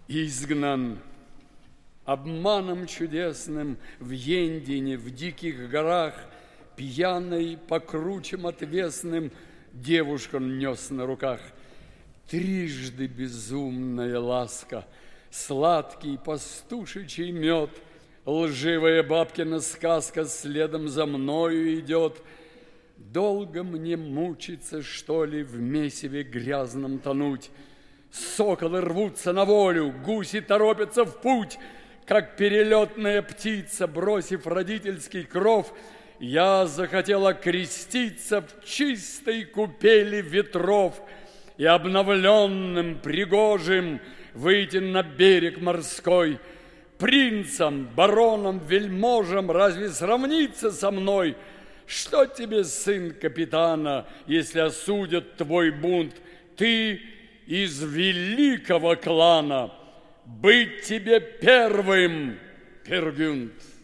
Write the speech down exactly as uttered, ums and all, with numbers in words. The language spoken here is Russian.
изгнан. Обманом чудесным в Ендине, в диких горах, пьяной по кручам отвесным девушку нес на руках. Трижды безумная ласка, сладкий пастушичий мед, лживая бабкина сказка следом за мною идет. Долго мне мучиться, что ли, в месиве грязном тонуть? Соколы рвутся на волю, гуси торопятся в путь. Как перелетная птица, бросив родительский кров, я захотела креститься в чистой купели ветров и обновленным, пригожим выйти на берег морской. Принцам, баронам, вельможам разве сравниться со мной? Что тебе, сын капитана, если осудят твой бунт? Ты из великого клана, быть тебе первым, Пергюнд.